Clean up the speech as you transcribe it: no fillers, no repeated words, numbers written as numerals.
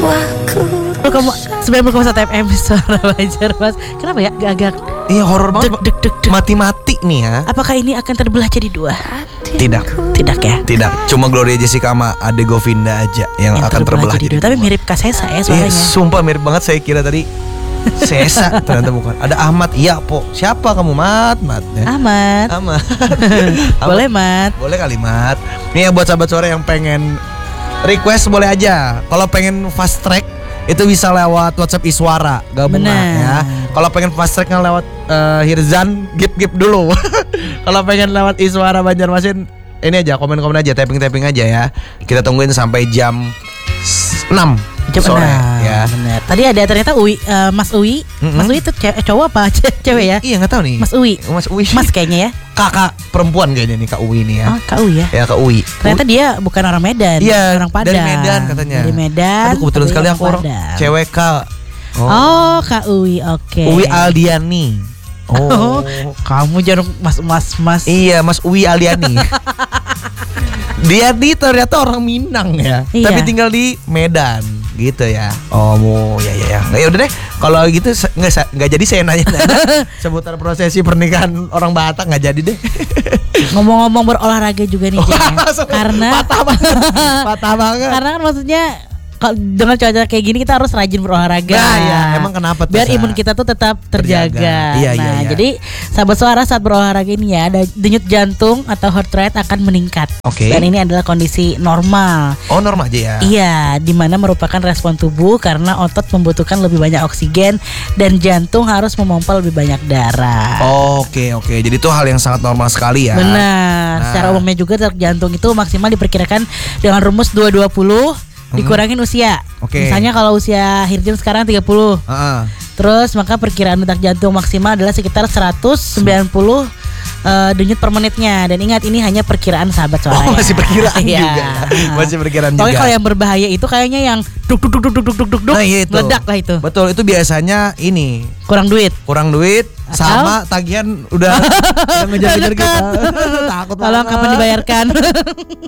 Kamu 90,1 FM suara Banjarmas. Kenapa ya agak Iya horor banget. deg. Mati-mati nih ya. Apakah ini akan terbelah jadi dua? Tidak ya. Tidak. Cuma Gloria Jessica sama Ade Govinda aja yang akan terbelah jadi dua. Tapi mirip Kak Sesa ya suaranya. Sumpah mirip banget, saya kira tadi Sesa, ternyata bukan. Ada Ahmad. Iya po. Siapa kamu? Mat ya. Ahmad. Boleh Mat. Boleh kali Mat. Nih ya buat sahabat suara yang pengen request boleh aja. Kalau pengen fast track itu bisa lewat WhatsApp Iswara gabungan ya. Kalau pengen fast tracknya lewat Hirzan gip dulu. Kalau pengen lewat Iswara Banjarmasin ini aja komen aja, tapping aja ya. Kita tungguin sampai jam 6 sore ya. Bener. Tadi ada ternyata Mas Uwi. Mas Uwi itu cowok apa cewek ya? Iya nggak tahu nih. Mas Uwi. Mas kayaknya ya. Kakak perempuan kayaknya nih Kak Uwi nih ya. Oh Kak Uwi ya. Ya Kak Uwi. Ternyata dia bukan orang Medan. Iya. Orang Padang. Dari Medan katanya. Dari Medan. Aduh kebetulan sekali aku orang cewek Kak. Oh Kak Uwi oke. Uwi Aldiani. Oh, kamu jangan mas. Iya Mas Uwi Aldiani. Dia ternyata orang Minang ya. Iya. Tapi tinggal di Medan gitu ya. Oh ya. Ya udah deh. Kalau gitu nggak jadi saya nanya seputar prosesi pernikahan orang Batak nggak jadi deh. Ngomong-ngomong berolahraga juga nih Jen, ya. Karena patah banget. Karena kan maksudnya dengan cuaca kayak gini kita harus rajin berolahraga. Nah ya, emang kenapa tuh? Biar imun kita tuh tetap terjaga. Iya. Jadi sahabat suara saat berolahraga ini ya, denyut jantung atau heart rate akan meningkat. Oke. Dan ini adalah kondisi normal. Oh normal aja ya. Iya, dimana merupakan respon tubuh karena otot membutuhkan lebih banyak oksigen dan jantung harus memompa lebih banyak darah. Oke. Jadi itu hal yang sangat normal sekali ya. Benar. Secara umumnya juga detak jantung itu maksimal diperkirakan dengan rumus 220 dikurangin usia. Misalnya kalau usia Hirjin sekarang 30. Terus maka perkiraan detak jantung maksimal adalah sekitar 190 denyut per menitnya. Dan ingat ini hanya perkiraan sahabat suara. Oh masih perkiraan ya. juga. Masih perkiraan juga. Pokoknya kalau yang berbahaya itu kayaknya yang duk nah, iya itu. meledak lah itu. Betul, itu biasanya ini Kurang duit sama tagihan udah ngejar-ngejar kita. Takut tolong kapan dibayarkan.